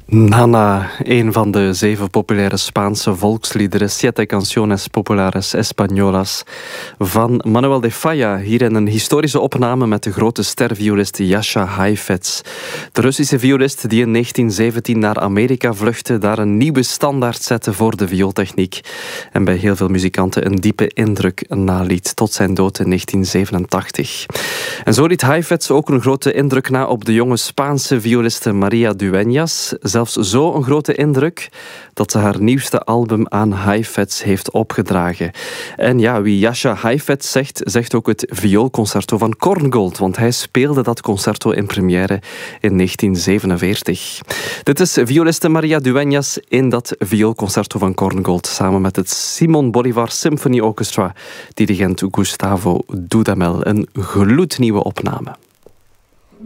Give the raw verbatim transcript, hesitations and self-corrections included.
Nana, een van de zeven populaire Spaanse volksliederen, Siete Canciones Populares Españolas, van Manuel de Falla, hier in een historische opname met de grote sterviolist Jascha Heifetz. De Russische violist die in negentien zeventien naar Amerika vluchtte, daar een nieuwe standaard zette voor de viooltechniek en bij heel veel muzikanten een diepe indruk naliet, tot zijn dood in negentien zevenentachtig. En zo liet Heifetz ook een grote indruk na op de jonge Spaanse violiste Maria Dueñas. Zelfs zo een grote indruk dat ze haar nieuwste album aan Heifetz heeft opgedragen. En ja, wie Jascha Heifetz zegt, zegt ook het vioolconcerto van Korngold, want hij speelde dat concerto in première in negentien zevenenveertig. Dit is violiste Maria Dueñas in dat vioolconcerto van Korngold, samen met het Simon Bolivar Symphony Orchestra, dirigent Gustavo Dudamel. Een gloednieuwe opname.